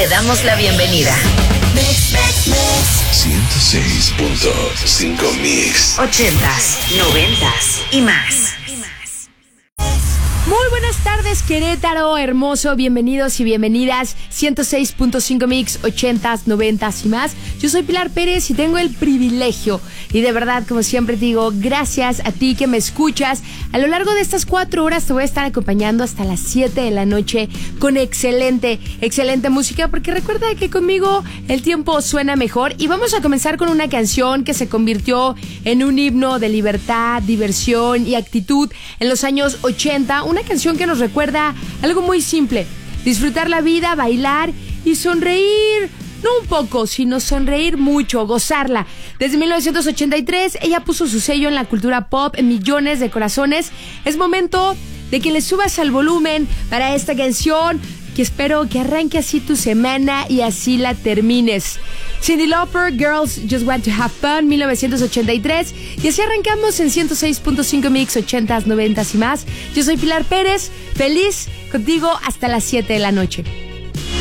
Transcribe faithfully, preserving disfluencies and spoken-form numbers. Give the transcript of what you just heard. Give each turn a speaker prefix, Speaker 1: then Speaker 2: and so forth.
Speaker 1: damos la bienvenida.
Speaker 2: ciento seis punto cinco Mix.
Speaker 1: Ochentas, noventas y más.
Speaker 3: Muy buenas tardes, Querétaro, hermoso, bienvenidos y bienvenidas. ciento seis punto cinco Mix, ochentas, noventas y más. Yo soy Pilar Pérez y tengo el privilegio, y de verdad, como siempre te digo, gracias a ti que me escuchas. A lo largo de estas cuatro horas te voy a estar acompañando hasta las siete de la noche con excelente, excelente música, porque recuerda que conmigo el tiempo suena mejor. Y vamos a comenzar con una canción que se convirtió en un himno de libertad, diversión y actitud en los años ochenta. Una canción que nos recuerda algo muy simple: disfrutar la vida, bailar y sonreír. No un poco, sino sonreír mucho, gozarla. Desde mil novecientos ochenta y tres, ella puso su sello en la cultura pop en millones de corazones. Es momento de que le subas al volumen para esta canción, que espero que arranque así tu semana y así la termines. Cyndi Lauper, Girls Just Want to Have Fun, mil novecientos ochenta y tres. Y así arrancamos en ciento seis punto cinco Mix, ochentas, noventas y más. Yo soy Pilar Pérez, feliz contigo hasta las siete de la noche.